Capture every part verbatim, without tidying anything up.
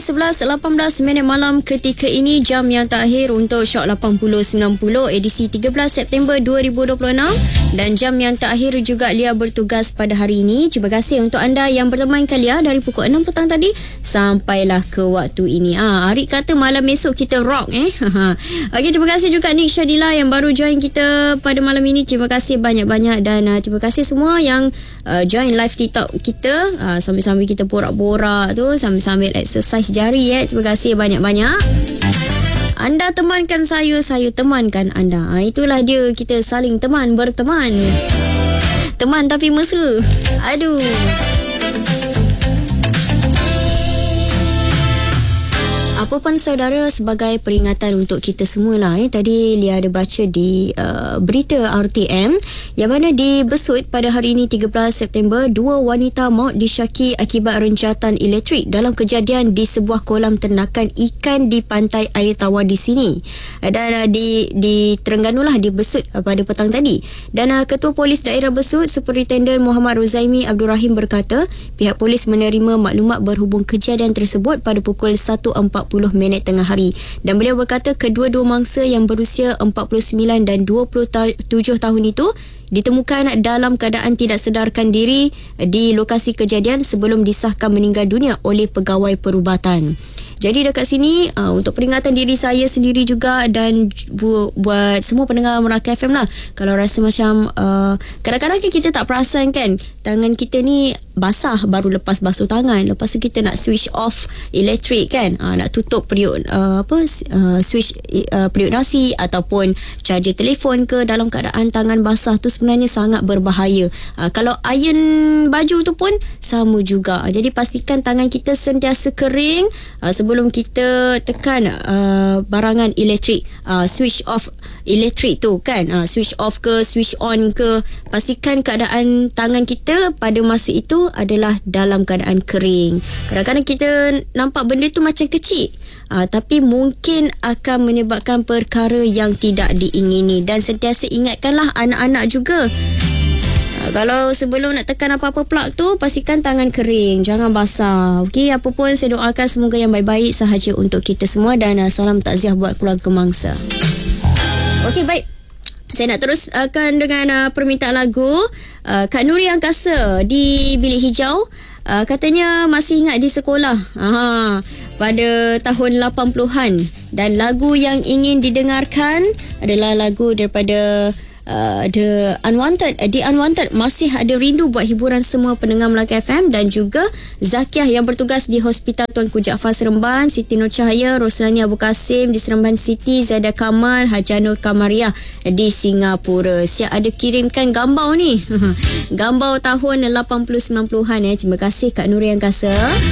sebelas lapan belas minit malam ketika ini, jam yang terakhir untuk Shock lapan puluh sembilan puluh edisi tiga belas September dua ribu dua puluh enam, dan jam yang terakhir juga Lia bertugas pada hari ini. Terima kasih untuk anda yang bertemankan Lia dari pukul enam petang tadi sampailah ke waktu ini. Ah, Arik kata malam esok kita rock eh. Okey, terima kasih juga Nik Syadila yang baru join kita pada malam ini. Terima kasih banyak-banyak, dan uh, terima kasih semua yang uh, join live TikTok kita uh, sambil-sambil kita borak-borak tu, sambil-sambil exercise jari eh. Terima kasih banyak-banyak. Anda temankan saya, saya temankan anda. Ha, itulah dia, kita saling teman berteman. Teman tapi mesra. Aduh. Apa pun saudara, sebagai peringatan untuk kita semualah eh. Tadi Lia ada baca di uh, berita R T M yang mana di Besut pada hari ini tiga belas September, dua wanita maut disyaki akibat renjatan elektrik dalam kejadian di sebuah kolam ternakan ikan di pantai air tawar di sini. Dan uh, di di Terengganu lah, di Besut uh, pada petang tadi. Dan uh, Ketua Polis Daerah Besut, Superintendent Muhammad Rozaimi Abdul Rahim berkata, pihak polis menerima maklumat berhubung kejadian tersebut pada pukul satu empat puluh minit tengah hari, dan beliau berkata kedua-dua mangsa yang berusia empat puluh sembilan dan dua puluh tujuh tahun itu ditemukan dalam keadaan tidak sedarkan diri di lokasi kejadian sebelum disahkan meninggal dunia oleh pegawai perubatan. Jadi dekat sini uh, untuk peringatan diri saya sendiri juga, dan bu- buat semua pendengar Melaka F M lah, kalau rasa macam uh, kadang-kadang kita tak perasan kan, tangan kita ni basah baru lepas basuh tangan, lepas tu kita nak switch off elektrik kan, uh, nak tutup periuk uh, apa uh, switch uh, periuk nasi ataupun charger telefon ke dalam keadaan tangan basah tu sebenarnya sangat berbahaya. Uh, kalau iron baju tu pun sama juga. Uh, jadi pastikan tangan kita sentiasa kering uh, sebelum kita tekan uh, barangan elektrik, uh, switch off elektrik tu kan, uh, switch off ke switch on ke, pastikan keadaan tangan kita pada masa itu adalah dalam keadaan kering. Kadang-kadang kita nampak benda tu macam kecil, uh, tapi mungkin akan menyebabkan perkara yang tidak diingini. Dan sentiasa ingatkanlah anak-anak juga, kalau sebelum nak tekan apa-apa plug tu, pastikan tangan kering, jangan basah. Okey, apa pun saya doakan semoga yang baik-baik sahaja untuk kita semua, dan uh, salam takziah buat keluarga mangsa. Okey, baik. Saya nak teruskan dengan uh, permintaan lagu uh, Kak Nuri Angkasa di Bilik Hijau. Uh, katanya masih ingat di sekolah Aha, pada tahun lapan puluhan, dan lagu yang ingin didengarkan adalah lagu daripada Uh, The Unwanted. uh, The Unwanted. Masih ada rindu buat hiburan semua pendengar Melaka F M, dan juga Zakiah yang bertugas di Hospital Tuanku Jaafar Seremban, Siti Nur Cahaya, Roslani Abu Kasim di Seremban City, Zaida Kamal, Haja Nur Kamariah di Singapura. Siap ada kirimkan gambar ni gambar tahun lapan puluh sembilan puluhan eh. Terima kasih Kak Nuri Angkasa.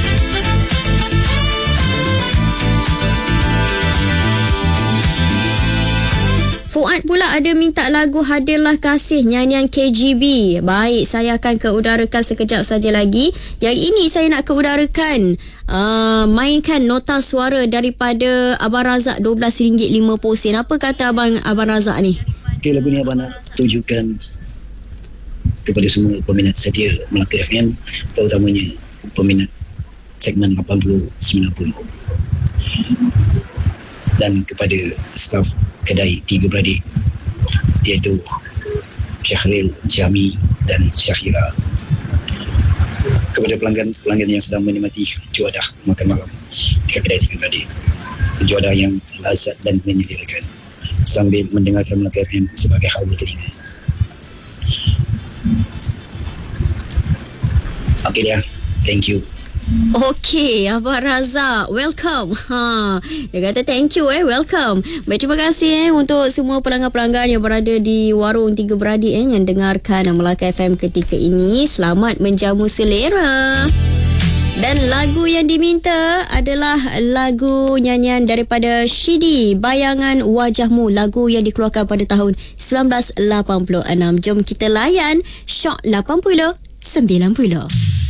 Fuad pula ada minta lagu Hadirlah Kasih nyanyian K G B. Baik, saya akan keudarakan sekejap saja lagi. Yang ini saya nak keudarakan uh, mainkan nota suara daripada Abang Razak dua belas ringgit lima puluh sen. Apa kata Abang Abang Razak ni? Okay, lagu ni Abang nak tujukan kepada semua peminat setia Melaka F M, terutamanya peminat segmen lapan puluh sembilan puluh, dan kepada staf kedai Tiga Beradik, iaitu Syahril, Jami dan Syahira. Kepada pelanggan-pelanggan yang sedang menikmati juadah makan malam di kedai Tiga Beradik, juadah yang lazat dan menyedihkan sambil mendengarkan Melaka F M sebagai hawa telinga. Okey dia, thank you. Okey, Abang Razak, welcome. Ha, dia kata thank you eh, welcome. Baik, terima kasih eh untuk semua pelanggan-pelanggan yang berada di warung Tiga Beradik eh yang dengarkan Melaka F M ketika ini. Selamat menjamu selera. Dan lagu yang diminta adalah lagu nyanyian daripada Shidi, Bayangan Wajahmu, lagu yang dikeluarkan pada tahun sembilan belas lapan puluh enam. Jom kita layan Shock lapan puluh sembilan puluh.